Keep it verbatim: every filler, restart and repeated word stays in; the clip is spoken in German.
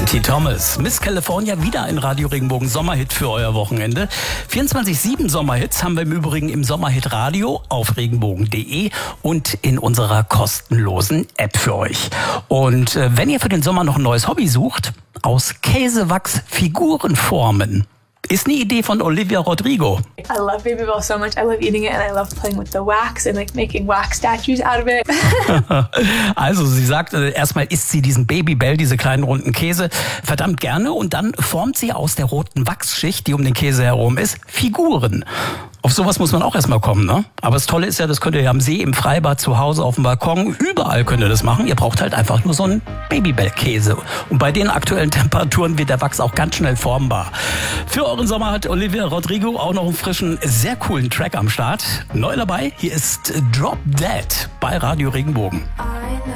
Plenty Thomas, Miss California, wieder ein Radio Regenbogen Sommerhit für euer Wochenende. vierundzwanzig sieben Sommerhits haben wir im Übrigen im Sommerhit Radio auf regenbogen punkt de und in unserer kostenlosen App für euch. Und äh, wenn ihr für den Sommer noch ein neues Hobby sucht, aus Käsewachs Figuren formen. Ist eine Idee von Olivia Rodrigo. I love Babybel so much. I love eating it and I love playing with the wax and like making wax statues out of it. Also sie sagt, äh, erstmal isst sie diesen Babybel, diese kleinen runden Käse, verdammt gerne und dann formt sie aus der roten Wachsschicht, die um den Käse herum ist, Figuren. Auf sowas muss man auch erstmal kommen, ne? Aber das Tolle ist ja, das könnt ihr ja am See, im Freibad, zu Hause, auf dem Balkon, überall könnt ihr das machen. Ihr braucht halt einfach nur so einen Babybel-Käse. Und bei den aktuellen Temperaturen wird der Wachs auch ganz schnell formbar. Für euren Sommer hat Olivia Rodrigo auch noch einen frischen, sehr coolen Track am Start. Neu dabei, hier ist Drop Dead bei Radio Regenbogen.